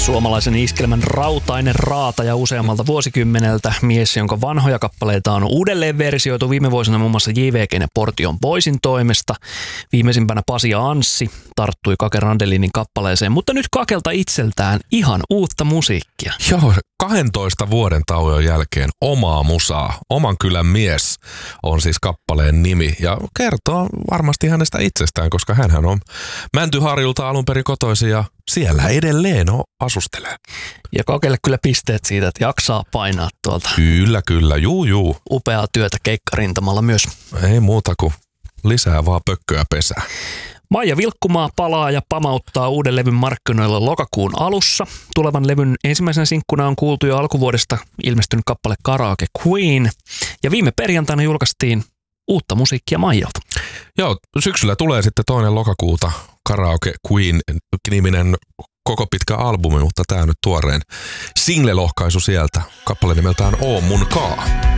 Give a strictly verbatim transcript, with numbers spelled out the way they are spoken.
Suomalaisen iskelmän rautainen raataja useammalta vuosikymmeneltä. Mies, jonka vanhoja kappaleita on uudelleen versioitu viime vuosina muun muassa J V G:n ja Portion Boysin toimesta. Viimeisimpänä Pasi ja Anssi tarttui Kake Randelinin kappaleeseen, mutta nyt Kakelta itseltään ihan uutta musiikkia. Joo, kahdentoista vuoden tauon jälkeen omaa musaa. Oman kylän mies on siis kappaleen nimi ja kertoo varmasti hänestä itsestään, koska hänhän on Mäntyharjulta alun perin kotoisin ja siellä edelleen on, asustelee. Ja Kakelle kyllä pisteet siitä, että jaksaa painaa tuolta. Kyllä, kyllä, juu, juu. Upeaa työtä keikkarintamalla myös. Ei muuta kuin lisää vaan pökköä pesää. Maija Vilkkumaa palaa ja pamauttaa uuden levyn markkinoilla lokakuun alussa. Tulevan levyn ensimmäisenä sinkkuna on kuultu jo alkuvuodesta ilmestynyt kappale Karaoke Queen. Ja viime perjantaina julkaistiin uutta musiikkia Maijalta. Joo, syksyllä tulee sitten toinen lokakuuta Karaoke Queen-niminen koko pitkä albumi, mutta tää nyt tuoreen single-lohkaisu sieltä. Kappale nimeltään Oo mun kaa.